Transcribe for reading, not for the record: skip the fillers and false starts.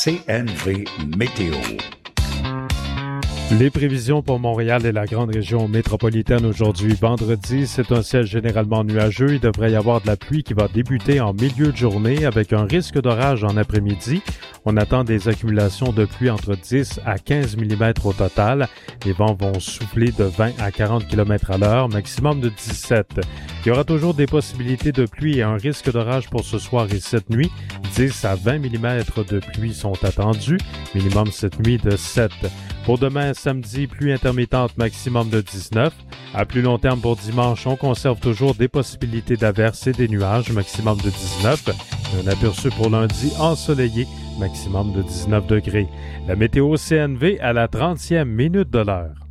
CNV Météo. Les prévisions pour Montréal et la grande région métropolitaine aujourd'hui. Vendredi, c'est un ciel généralement nuageux. Il devrait y avoir de la pluie qui va débuter en milieu de journée avec un risque d'orage en après-midi. On attend des accumulations de pluie entre 10 à 15 mm au total. Les vents vont souffler de 20 à 40 km à l'heure, maximum de 17. Il y aura toujours des possibilités de pluie et un risque d'orage pour ce soir et cette nuit. 10 à 20 mm de pluie sont attendus, minimum cette nuit de 7. Pour demain, samedi, pluie intermittente, maximum de 19. À plus long terme pour dimanche, on conserve toujours des possibilités d'averses et des nuages, maximum de 19. Un aperçu pour lundi ensoleillé, maximum de 19 degrés. La météo CNV à la 30e minute de l'heure.